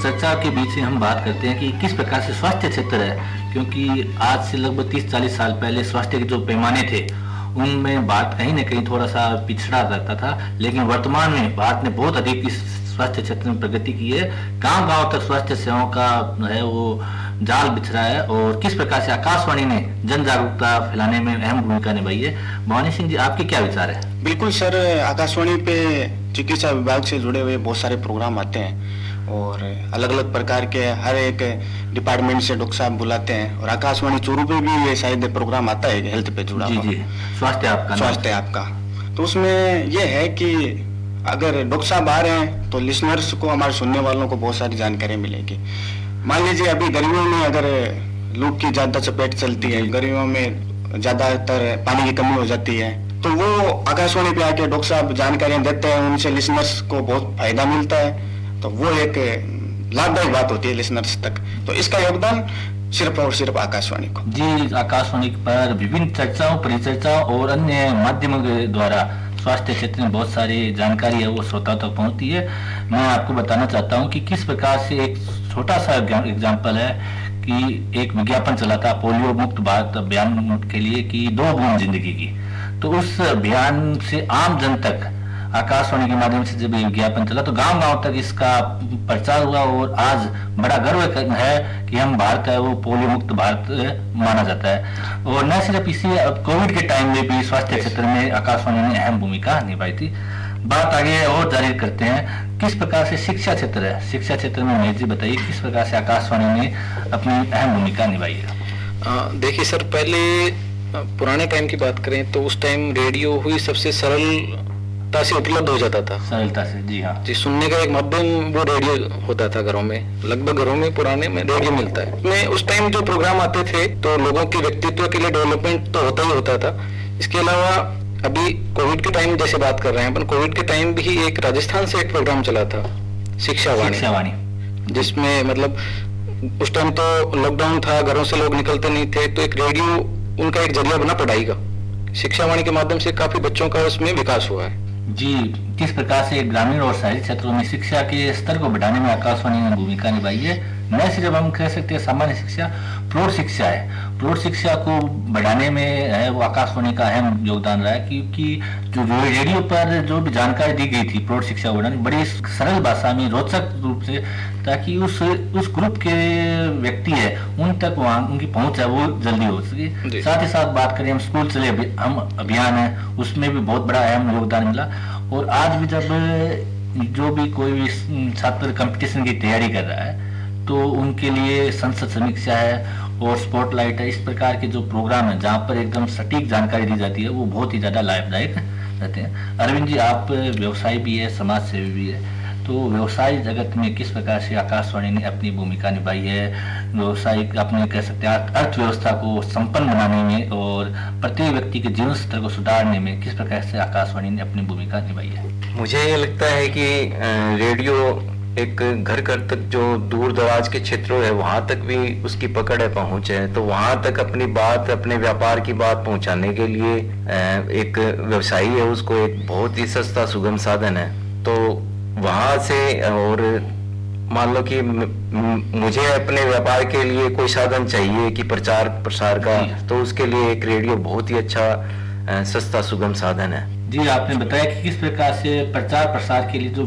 चर्चा के बीच में हम बात करते हैं कि किस प्रकार से स्वास्थ्य क्षेत्र है, क्योंकि आज से लगभग 30-40 साल पहले स्वास्थ्य के जो पैमाने थे उनमें भारत कहीं ना कहीं थोड़ा सा पिछड़ा रहता था, लेकिन वर्तमान में भारत ने बहुत अधिक इस स्वास्थ्य क्षेत्र में प्रगति की है। गांव-गांव तक स्वास्थ्य सेवाओं का है वो जाल बिछरा है और किस प्रकार से आकाशवाणी ने जन जागरूकता फैलाने में अहम भूमिका निभाई है। भवानी सिंह जी, आपके क्या विचार है? बिल्कुल सर, आकाशवाणी पे चिकित्सा विभाग से जुड़े हुए बहुत सारे प्रोग्राम आते हैं और अलग अलग प्रकार के हर एक डिपार्टमेंट से डॉक्टर साहब बुलाते हैं। और आकाशवाणी चूरू पे भी ये शायद प्रोग्राम आता है हेल्थ पे जुड़ा हुआ। जी, स्वास्थ्य आपका। तो उसमें ये है कि अगर डॉक्टर साहब आ रहे हैं तो लिसनर्स को, हमारे सुनने वालों को बहुत सारी जानकारी मिलेगी। मान लीजिए अभी गर्मियों में अगर लू की ज्यादा चपेट चलती है, गर्मियों में ज्यादातर पानी की कमी हो जाती है, तो वो आकाशवाणी पे आके डॉक्टर साहब जानकारियां देते हैं, उनसे लिसनर्स को बहुत फायदा मिलता है। तो वो एक लाभदायक बात होती है लिसनर्स तक। तो इसका योगदान सिर्फ और सिर्फ आकाशवाणी को। जी, आकाशवाणी पर विभिन्न चर्चाओं, परिचर्चाओं और अन्य माध्यमों के द्वारा स्वास्थ्य क्षेत्र में बहुत सारी जानकारी है वो श्रोताओं तक पहुंचती है। मैं आपको बताना चाहता हूं कि किस प्रकार से एक छोटा सा एग्जाम्पल है कि एक विज्ञापन चला था पोलियो मुक्त भारत अभियान के लिए कि 2 बूंद जिंदगी की। तो उस अभियान से आम जन तक आकाशवाणी के माध्यम से जब विज्ञापन चला तो गांव-गांव तक इसका प्रचार हुआ और आज बड़ा गर्व है कि हम भारत है वो पोलियो मुक्त भारत माना जाता है। और न सिर्फ इसी, अब कोविड के टाइम में भी स्वास्थ्य क्षेत्र में आकाशवाणी ने अहम भूमिका निभाई थी। बात आगे और जारी करते हैं, किस प्रकार से शिक्षा क्षेत्र है, शिक्षा क्षेत्र में महेश जी बताइए किस प्रकार से आकाशवाणी ने अपनी अहम भूमिका निभाई है? देखिए सर, पहले पुराने टाइम की बात करें तो उस टाइम रेडियो हुई सबसे सरलता से उपलब्ध हो जाता था। सरलता से, जी हाँ जी। सुनने का एक माध्यम वो रेडियो होता था घरों में, लगभग घरों में पुराने में रेडियो मिलता है। में उस टाइम जो प्रोग्राम आते थे तो लोगों के व्यक्तित्व के लिए डेवलपमेंट तो होता ही होता था। इसके अलावा अभी कोविड के टाइम जैसे बात कर रहे हैं अपन, कोविड के टाइम भी एक राजस्थान से एक प्रोग्राम चला था शिक्षावाणी, जिसमें मतलब उस टाइम तो लॉकडाउन था, घरों से लोग निकलते नहीं थे, तो एक रेडियो उनका एक जरिया बना पढ़ाई का। शिक्षावाणी के माध्यम से काफी बच्चों का उसमें विकास हुआ है। जी, किस प्रकार से ग्रामीण और शहरी क्षेत्रों में शिक्षा के स्तर को बढ़ाने में आकाशवाणी ने भूमिका निभाई है। न सिर्फ हम कह सकते हैं सामान्य शिक्षा, प्रौढ़ शिक्षा है, प्रौढ़ शिक्षा को बढ़ाने में है वो आकाशवाणी का अहम योगदान रहा है, क्योंकि जो रेडियो पर जो भी जानकारी दी गई थी प्रौढ़ शिक्षा को बढ़ाने, बड़ी सरल भाषा में रोचक रूप से, ताकि उस ग्रुप के व्यक्ति है उन तक वहाँ उनकी पहुंच है वो जल्दी हो सके। साथ ही साथ बात करें हम स्कूल चले हम अभियान है, उसमें भी बहुत बड़ा अहम योगदान मिला। और आज भी जब जो भी कोई भी छात्र कंपटीशन की तैयारी कर रहा है तो उनके लिए संसद समीक्षा है और स्पॉटलाइट है, इस प्रकार के जो प्रोग्राम है जहाँ पर एकदम सटीक जानकारी दी जाती है वो बहुत ही ज्यादा लाभदायक रहते हैं। अरविंद जी, आप व्यवसायी भी है, समाज सेवी भी है, तो व्यवसाय जगत में किस प्रकार से आकाशवाणी ने अपनी भूमिका निभाई है? व्यवसायिक अपने कह सकते हैं अर्थव्यवस्था को संपन्न बनाने में और प्रत्येक व्यक्ति के जीवन स्तर को सुधारने में किस प्रकार से आकाशवाणी ने अपनी भूमिका निभाई है? मुझे ये लगता है कि रेडियो एक घर घर तक जो दूर दराज के क्षेत्रों है वहां तक भी उसकी पकड़ है, पहुंच है, तो वहां तक अपनी बात, अपने व्यापार की बात पहुंचाने के लिए एक व्यवसायी है उसको एक बहुत ही सस्ता सुगम साधन है। तो वहां से, और मान लो कि मुझे अपने व्यापार के लिए कोई साधन चाहिए कि प्रचार प्रसार का, तो उसके लिए एक रेडियो बहुत ही अच्छा सस्ता सुगम साधन है। जी, आपने बताया कि किस प्रकार से प्रचार प्रसार के लिए जो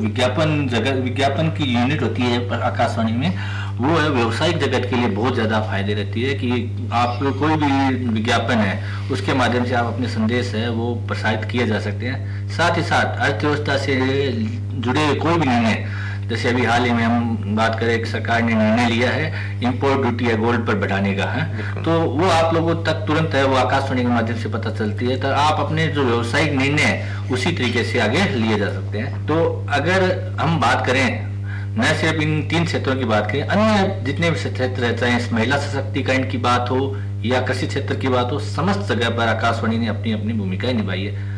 विज्ञापन की यूनिट होती है आकाशवाणी में, वो है व्यवसायिक जगत के लिए बहुत ज्यादा फायदे रहती है कि आप कोई भी विज्ञापन है उसके माध्यम से आप अपने संदेश है वो प्रसारित किए जा सकते हैं। साथ ही साथ अर्थव्यवस्था से जुड़े कोई भी निर्णय, जैसे अभी हाल ही में हम बात करें कि सरकार ने निर्णय लिया है इंपोर्ट ड्यूटी है गोल्ड पर बढ़ाने का है, तो वो आप लोगों तक तुरंत है वो आकाशवाणी के माध्यम से पता चलती है, तो आप अपने जो व्यवसायिक निर्णय है उसी तरीके से आगे लिए जा सकते हैं। तो अगर हम बात करें न सिर्फ इन 3 क्षेत्रों की बात करें, अन्य जितने भी क्षेत्र है, चाहे महिला सशक्तिकरण की बात हो या कृषि क्षेत्र की बात हो, समस्त जगह पर आकाशवाणी ने अपनी अपनी भूमिका निभाई है।